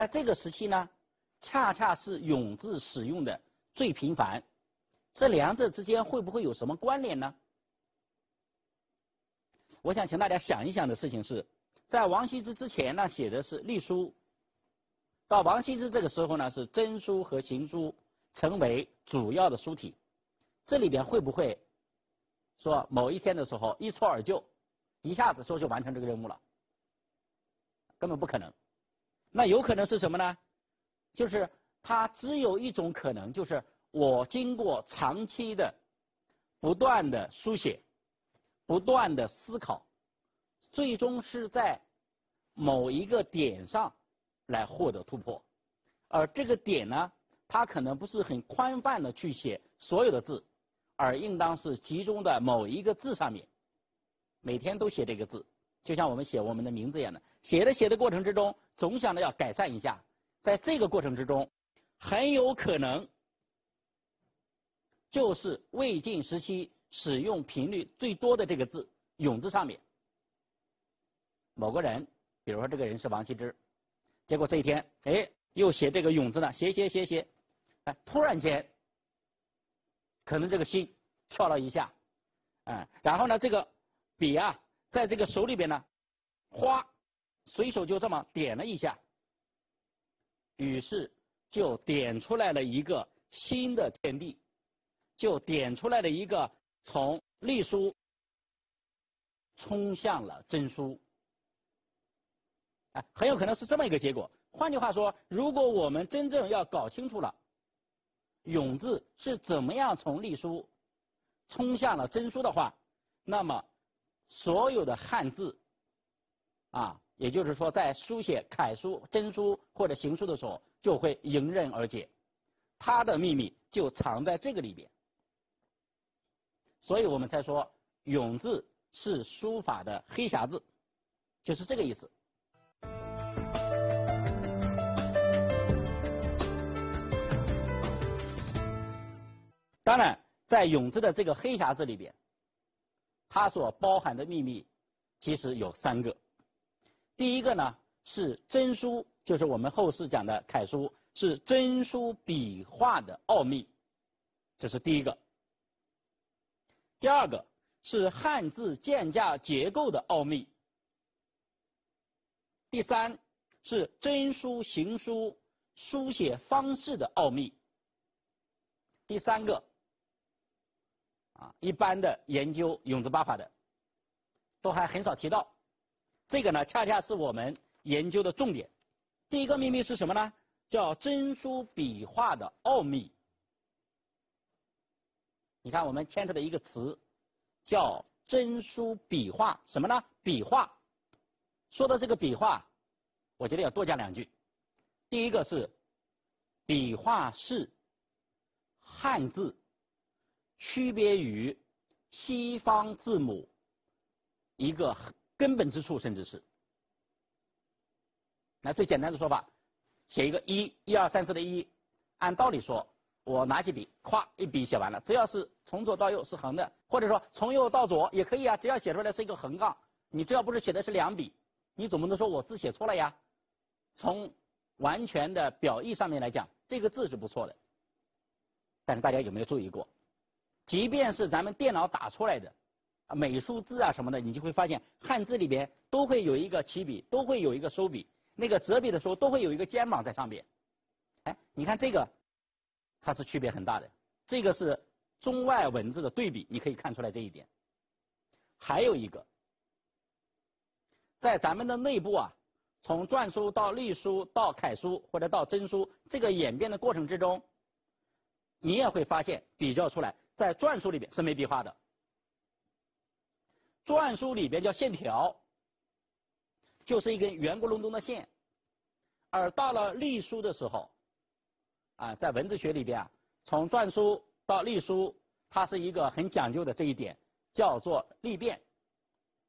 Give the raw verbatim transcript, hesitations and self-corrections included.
在这个时期呢，恰恰是永字使用的最频繁，这两者之间会不会有什么关联呢？我想请大家想一想的事情是，在王羲之之前呢写的是隶书，到王羲之这个时候呢是真书和行书成为主要的书体，这里边会不会说某一天的时候一蹴而就，一下子说就完成这个任务了？根本不可能。那有可能是什么呢？就是它只有一种可能，就是我经过长期的不断的书写，不断的思考，最终是在某一个点上来获得突破。而这个点呢，它可能不是很宽泛的去写所有的字，而应当是集中在某一个字上面，每天都写这个字，就像我们写我们的名字一样的，写的写的过程之中，总想着要改善一下，在这个过程之中，很有可能就是魏晋时期使用频率最多的这个字“永”字上面，某个人，比如说这个人是王羲之，结果这一天，哎，又写这个“永”字呢，写写写写，哎，突然间，可能这个心跳了一下，嗯，然后呢，这个笔啊，在这个手里边呢，哗，随手就这么点了一下，于是就点出来了一个新的天地，就点出来了一个从隶书冲向了真书，哎，很有可能是这么一个结果。换句话说，如果我们真正要搞清楚了永字是怎么样从隶书冲向了真书的话，那么所有的汉字啊，也就是说在书写楷书、真书或者行书的时候，就会迎刃而解，它的秘密就藏在这个里边。所以我们才说永字是书法的黑匣子，就是这个意思。当然，在永字的这个黑匣子里边，它所包含的秘密其实有三个。第一个呢是真书，就是我们后世讲的楷书，是真书笔画的奥秘，这是第一个。第二个是汉字间架结构的奥秘。第三是真书行书书写方式的奥秘。第三个啊，一般的研究永字八法的都还很少提到，这个呢恰恰是我们研究的重点。第一个秘密是什么呢？叫真书笔画的奥秘。你看我们牵扯的一个词叫真书笔画，什么呢？笔画。说到这个笔画，我觉得要多讲两句。第一个是笔画是汉字区别于西方字母一个根本之处，甚至是那最简单的说法，写一个一一二三四的一，按道理说我拿起笔咵一笔写完了，只要是从左到右是横的，或者说从右到左也可以啊，只要写出来是一个横杠，你只要不是写的是两笔，你总不能说我字写错了呀。从完全的表意上面来讲，这个字是不错的。但是大家有没有注意过，即便是咱们电脑打出来的美术字啊什么的，你就会发现汉字里边都会有一个起笔，都会有一个收笔，那个折笔的时候都会有一个肩膀在上边。哎，你看这个它是区别很大的，这个是中外文字的对比，你可以看出来这一点。还有一个，在咱们的内部啊，从篆书到隶书到楷书或者到真书这个演变的过程之中，你也会发现比较出来，在篆书里边是没笔画的，篆书里边叫线条，就是一根圆咕隆咚的线，而到了隶书的时候啊，在文字学里边啊，从篆书到隶书，它是一个很讲究的这一点，叫做隶变。